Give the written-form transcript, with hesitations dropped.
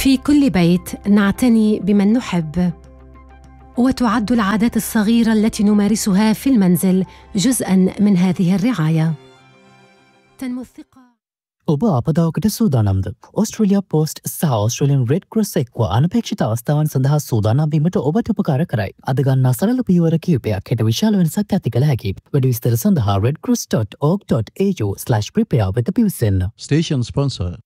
في كل بيت نعتني بمن نحب، وتعد العادات الصغيرة التي نمارسها في المنزل جزءاً من هذه الرعاية. تنمو الثقة. ඔබ අපදාවකට සූදානම්ද? ඔස්ට්‍රේලියා පෝස්ට් සහ Australian red cross එක්ව අනපේක්ෂිත අවස්ථාවන් සඳහා සූදානම් වීමට ඔබට උපකාර කරයි. අද ගන්නා සරල පියවර කිහිපයක් හෙට විශාල වෙනසක් ඇති කළ හැකියි. වැඩි විස්තර සඳහා redcross.org.au/prepare වෙත පිවිසෙන්න. Station sponsor